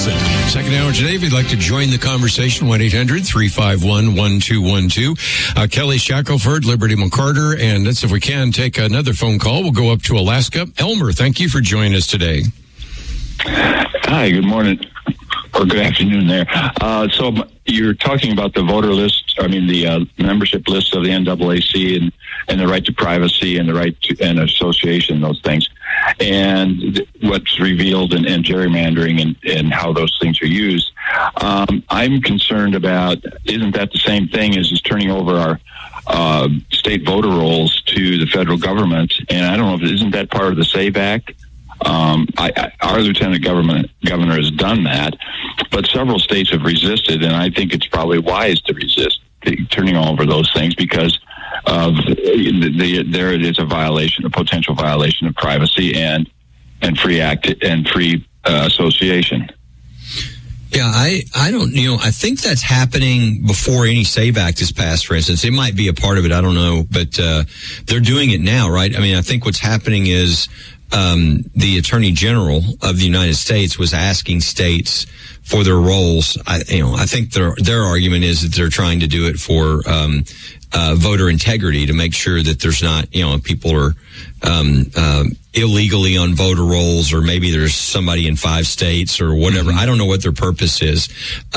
Citizen. Second hour today, if you'd like to join the conversation, 1-800-351-1212. Kelly Shackelford, Liberty McCarter, and let's, if we can, take another phone call. We'll go up to Alaska. Elmer, thank you for joining us today. Hi, good morning, or good afternoon there. So you're talking about the voter list, the membership list of the NAACP and the right to privacy and the right to and association, those things, and what's revealed and gerrymandering and how those things are used. I'm concerned about, isn't that the same thing as turning over our state voter rolls to the federal government? And I don't know, isn't that part of the SAVE Act? Our lieutenant governor has done that, but several states have resisted, and I think it's probably wise to resist turning over those things because of there it is a potential violation of privacy and free association. Yeah, I don't, I think that's happening before any SAVE Act is passed, for instance. It might be a part of it, I don't know, but they're doing it now, right? I think what's happening is the Attorney General of the United States was asking states for their rolls. I think their argument is that they're trying to do it for voter integrity, to make sure that there's not, people are illegally on voter rolls, or maybe there's somebody in 5 states or whatever. I don't know what their purpose is.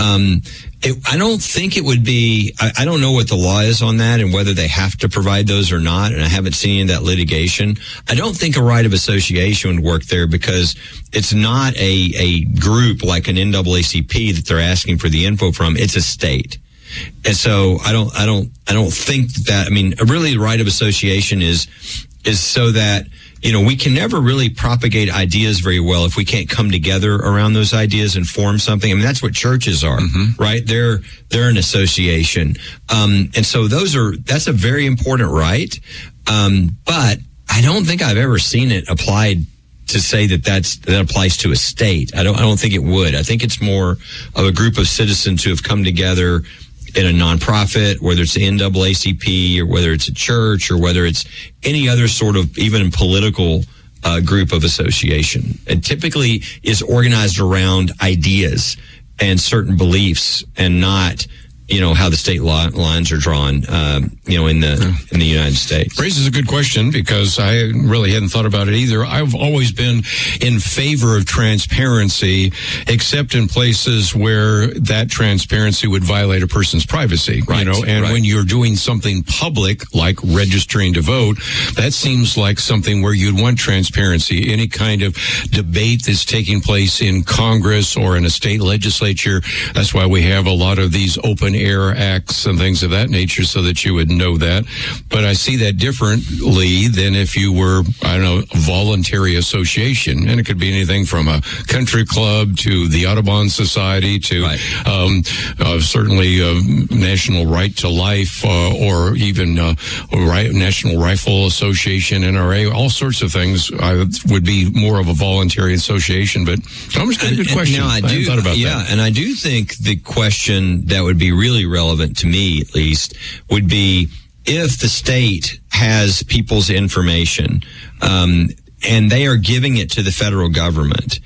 I don't think it would be, I don't know what the law is on that and whether they have to provide those or not, and I haven't seen any of that litigation. I don't think a right of association would work there because it's not a group like an NAACP that they're asking for the info from. It's a state. And so I don't think that, really the right of association is so that, we can never really propagate ideas very well if we can't come together around those ideas and form something. That's what churches are, right? They're an association. And so that's a very important right. But I don't think I've ever seen it applied to say that applies to a state. I don't think it would. I think it's more of a group of citizens who have come together in a nonprofit, whether it's the NAACP or whether it's a church or whether it's any other sort of even political group of association. And typically is organized around ideas and certain beliefs and not, how the state lines are drawn, in the United States. Raises a good question because I really hadn't thought about it either. I've always been in favor of transparency, except in places where that transparency would violate a person's privacy, right, when you're doing something public, like registering to vote, that seems like something where you'd want transparency. Any kind of debate that's taking place in Congress or in a state legislature, that's why we have a lot of these open air acts and things of that nature, so that you would know that. But I see that differently than if you were, a voluntary association. And it could be anything from a country club to the Audubon Society to certainly National Right to Life or even National Rifle Association, NRA, all sorts of things would be more of a voluntary association. But almost a good question. I hadn't thought about that. And I do think the question that would be really relevant to me, at least, would be if the state has people's information and they are giving it to the federal government,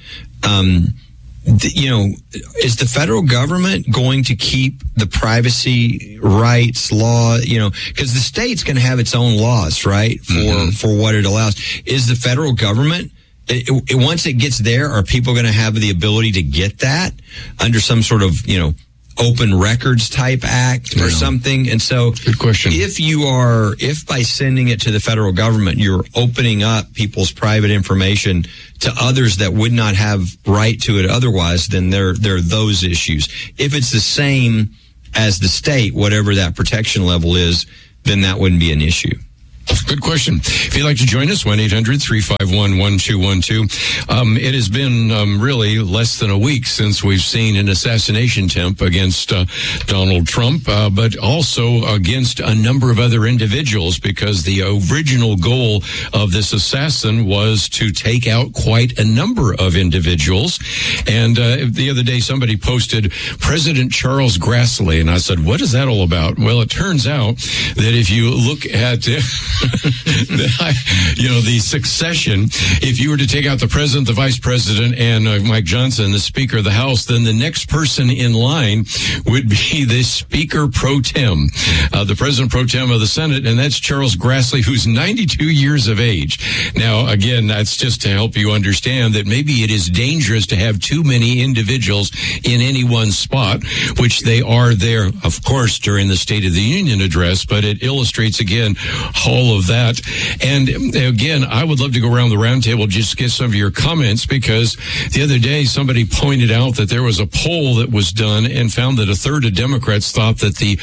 is the federal government going to keep the privacy rights law, because the state's going to have its own laws, right, for what it allows. Is the federal government, once it gets there, are people going to have the ability to get that under some sort of, open records type act or something? And so good question. If by sending it to the federal government, you're opening up people's private information to others that would not have right to it otherwise, then there are those issues. If it's the same as the state, whatever that protection level is, then that wouldn't be an issue. Good question. If you'd like to join us, 1-800-351-1212. It has been really less than a week since we've seen an assassination attempt against Donald Trump, but also against a number of other individuals, because the original goal of this assassin was to take out quite a number of individuals. And the other day somebody posted President Charles Grassley, and I said, what is that all about? Well, it turns out that if you look at The succession, if you were to take out the president, the vice president, and Mike Johnson, the Speaker of the House, then the next person in line would be the Speaker pro tem, the President pro tem of the Senate, and that's Charles Grassley, who's 92 years of age. Now, again, that's just to help you understand that maybe it is dangerous to have too many individuals in any one spot, which they are there, of course, during the State of the Union address, but it illustrates, again, all of that. And again, I would love to go around the roundtable just to get some of your comments, because the other day somebody pointed out that there was a poll that was done and found that a third of Democrats thought that the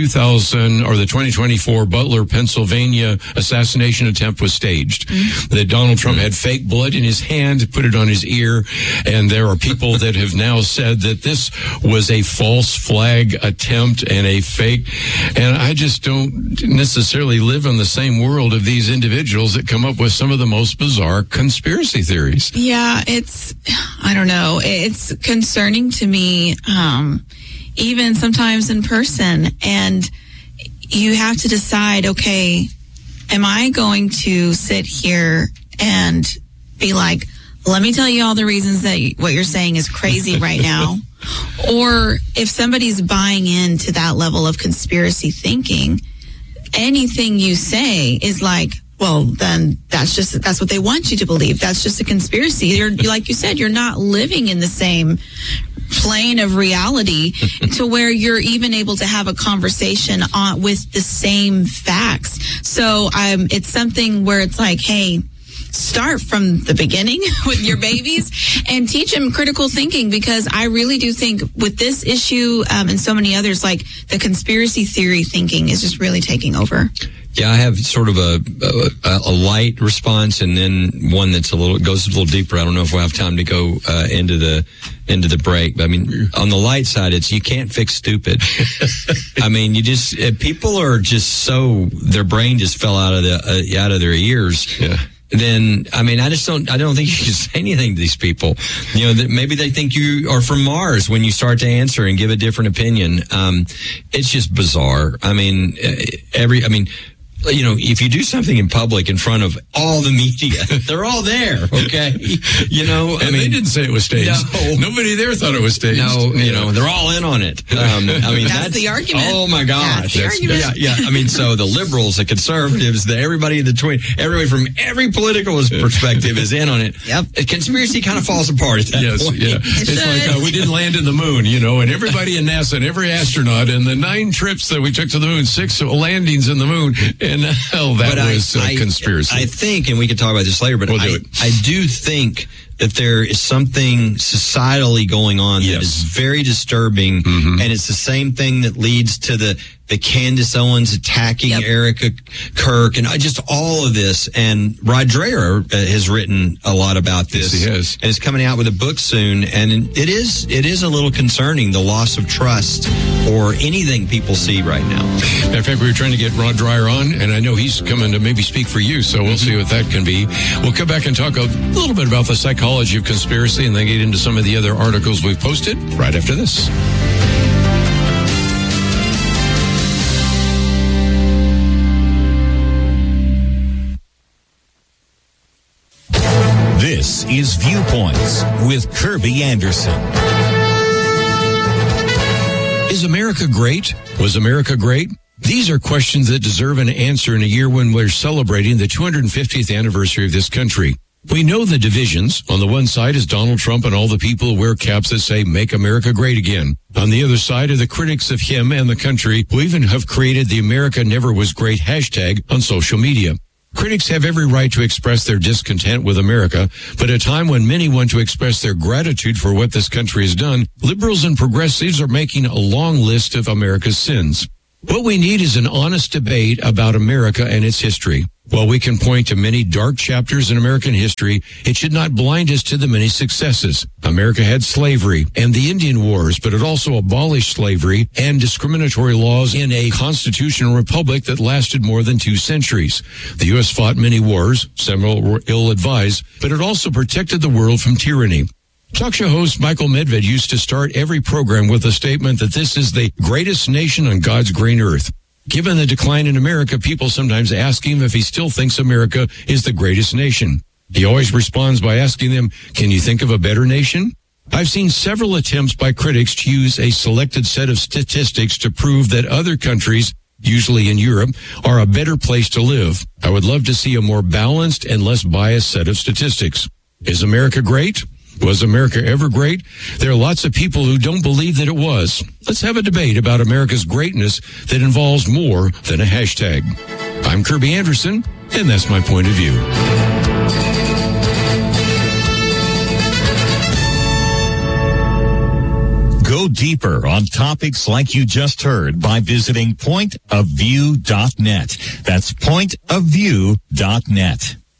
2024 Butler, Pennsylvania assassination attempt was staged. That Donald Trump had fake blood in his hand, put it on his ear, and there are people that have now said that this was a false flag attempt and a fake. And I just don't necessarily live in the same world of these individuals that come up with some of the most bizarre conspiracy theories. Yeah, I don't know. It's concerning to me, even sometimes in person. And you have to decide, okay, am I going to sit here and be like, let me tell you all the reasons that what you're saying is crazy right now? Or if somebody's buying into that level of conspiracy thinking, anything you say is like, well, then that's what they want you to believe. That's just a conspiracy. You're, like you said, you're not living in the same plane of reality to where you're even able to have a conversation with the same facts. So it's something where it's like, hey, start from the beginning with your babies and teach them critical thinking, because I really do think with this issue and so many others, like the conspiracy theory thinking is just really taking over. Yeah, I have sort of a light response, and then one that's goes a little deeper. I don't know if we'll have time to go into the break. But I mean, on the light side, it's you can't fix stupid. I mean, people are just their brain just fell out of their ears. Yeah. Then, I mean, I don't think you can say anything to these people. That maybe they think you are from Mars when you start to answer and give a different opinion. It's just bizarre. I mean, if you do something in public in front of all the media, they're all there, okay? And they didn't say it was staged. No. Nobody there thought it was staged. No, they're all in on it. That's the argument. Oh my gosh. That's the argument. Yeah. I mean, so the liberals, the conservatives, everybody in between, everybody from every political perspective is in on it. Yep. Conspiracy kind of falls apart at that point. Yeah. It's like we didn't land in the moon, and everybody in NASA and every astronaut and the 9 trips that we took to the moon, 6 landings in the moon. And that was a conspiracy. I think, and we can talk about this later, but I do think that there is something societally going on that is very disturbing, and it's the same thing that leads to the Candace Owens attacking Erica Kirk and just all of this. And Rod Dreher has written a lot about this. Yes, he has. And is coming out with a book soon. And it is a little concerning, the loss of trust or anything people see right now. Matter of fact, we were trying to get Rod Dreher on, and I know he's coming to maybe speak for you, so we'll see what that can be. We'll come back and talk a little bit about the psychology of conspiracy and then get into some of the other articles we've posted right after this. This is Viewpoints with Kirby Anderson. Is America great? Was America great? These are questions that deserve an answer in a year when we're celebrating the 250th anniversary of this country. We know the divisions. On the one side is Donald Trump and all the people who wear caps that say, "Make America Great Again." On the other side are the critics of him and the country who even have created the America Never Was Great hashtag on social media. Critics have every right to express their discontent with America, but at a time when many want to express their gratitude for what this country has done, liberals and progressives are making a long list of America's sins. What we need is an honest debate about America and its history. While we can point to many dark chapters in American history, it should not blind us to the many successes. America had slavery and the Indian Wars, but it also abolished slavery and discriminatory laws in a constitutional republic that lasted more than 2 centuries. The U.S. fought many wars, several were ill-advised, but it also protected the world from tyranny. Talk show host Michael Medved used to start every program with a statement that this is the greatest nation on God's green earth. Given the decline in America, people sometimes ask him if he still thinks America is the greatest nation. He always responds by asking them, can you think of a better nation? I've seen several attempts by critics to use a selected set of statistics to prove that other countries, usually in Europe, are a better place to live. I would love to see a more balanced and less biased set of statistics. Is America great? Was America ever great? There are lots of people who don't believe that it was. Let's have a debate about America's greatness that involves more than a hashtag. I'm Kirby Anderson, and that's my point of view. Go deeper on topics like you just heard by visiting pointofview.net. That's pointofview.net.